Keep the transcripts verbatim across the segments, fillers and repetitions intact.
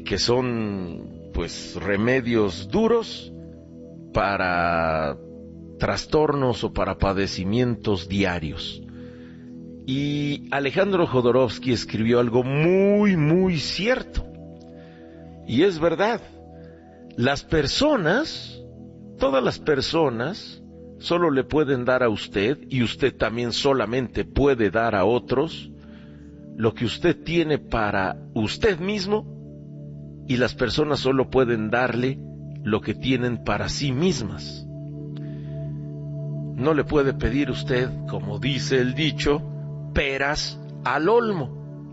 que son pues remedios duros para trastornos o para padecimientos diarios. Y Alejandro Jodorowsky escribió algo muy, muy cierto. Y es verdad. Las personas, todas las personas, solo le pueden dar a usted, y usted también solamente puede dar a otros, lo que usted tiene para usted mismo, y las personas solo pueden darle lo que tienen para sí mismas. No le puede pedir usted, como dice el dicho, peras al olmo.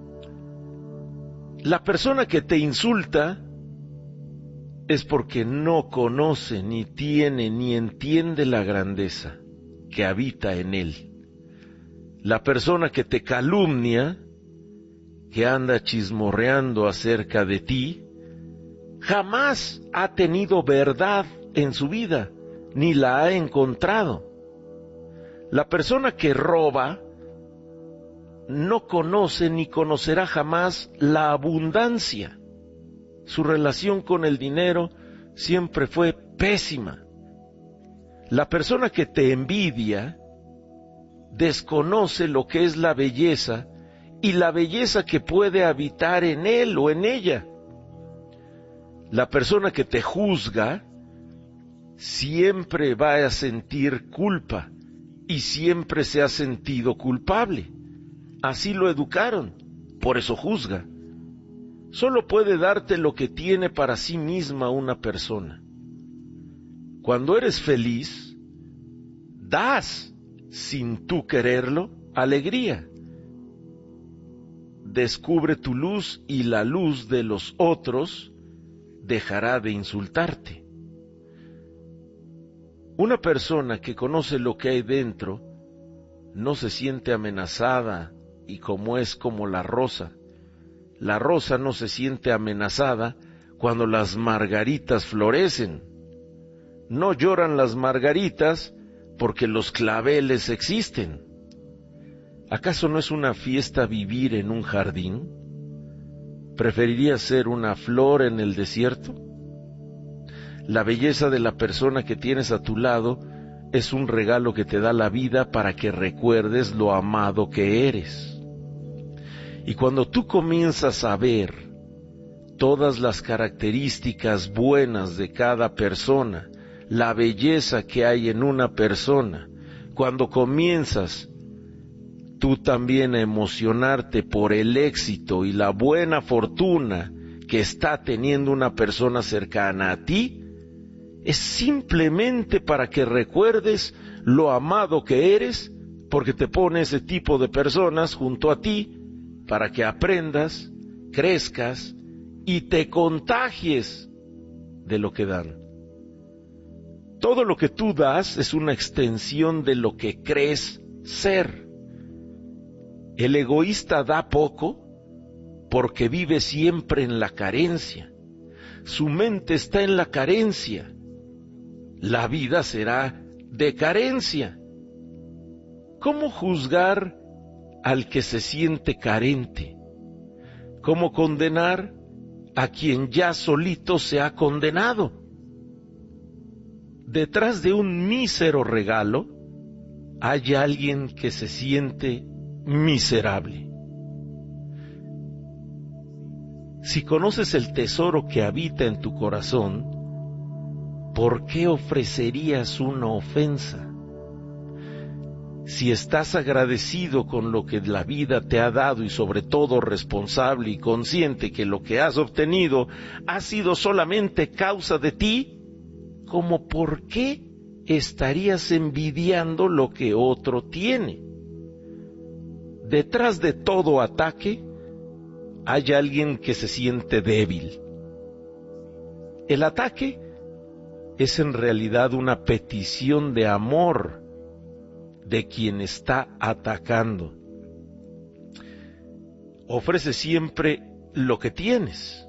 La persona que te insulta es porque no conoce, ni tiene, ni entiende la grandeza que habita en él. La persona que te calumnia, que anda chismorreando acerca de ti, jamás ha tenido verdad en su vida, ni la ha encontrado. La persona que roba no conoce ni conocerá jamás la abundancia. Su relación con el dinero siempre fue pésima. La persona que te envidia desconoce lo que es la belleza y la belleza que puede habitar en él o en ella. La persona que te juzga siempre va a sentir culpa y siempre se ha sentido culpable. Así lo educaron, por eso juzga. Solo puede darte lo que tiene para sí misma una persona. Cuando eres feliz, das, sin tú quererlo, alegría. Descubre tu luz y la luz de los otros dejará de insultarte. Una persona que conoce lo que hay dentro no se siente amenazada y como es como la rosa. La rosa no se siente amenazada cuando las margaritas florecen. No lloran las margaritas porque los claveles existen. ¿Acaso no es una fiesta vivir en un jardín? ¿Preferirías ser una flor en el desierto? La belleza de la persona que tienes a tu lado es un regalo que te da la vida para que recuerdes lo amado que eres. Y cuando tú comienzas a ver todas las características buenas de cada persona, la belleza que hay en una persona, cuando comienzas tú también a emocionarte por el éxito y la buena fortuna que está teniendo una persona cercana a ti, es simplemente para que recuerdes lo amado que eres, porque te pone ese tipo de personas junto a ti, para que aprendas, crezcas y te contagies de lo que dan. Todo lo que tú das es una extensión de lo que crees ser. El egoísta da poco porque vive siempre en la carencia. Su mente está en la carencia. La vida será de carencia. ¿Cómo juzgar al que se siente carente? ¿Cómo condenar a quien ya solito se ha condenado? Detrás de un mísero regalo hay alguien que se siente miserable. Si conoces el tesoro que habita en tu corazón, ¿por qué ofrecerías una ofensa? Si estás agradecido con lo que la vida te ha dado y sobre todo responsable y consciente que lo que has obtenido ha sido solamente causa de ti, ¿cómo por qué estarías envidiando lo que otro tiene? Detrás de todo ataque hay alguien que se siente débil. El ataque es en realidad una petición de amor de quien está atacando. Ofrece siempre lo que tienes.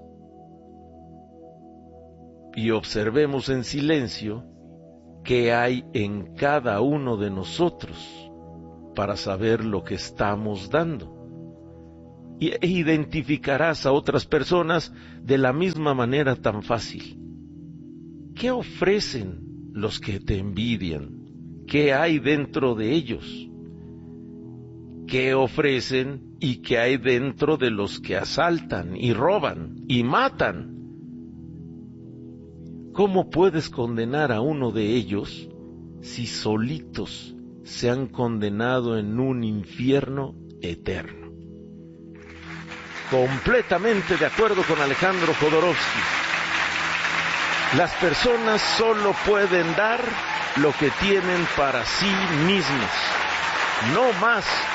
Y observemos en silencio qué hay en cada uno de nosotros para saber lo que estamos dando. e identificarás a otras personas de la misma manera tan fácil. ¿Qué ofrecen los que te envidian? ¿Qué hay dentro de ellos? ¿Qué ofrecen y qué hay dentro de los que asaltan y roban y matan? ¿Cómo puedes condenar a uno de ellos si solitos se han condenado en un infierno eterno? Completamente de acuerdo con Alejandro Jodorowsky. Las personas solo pueden dar lo que tienen para sí mismos, no más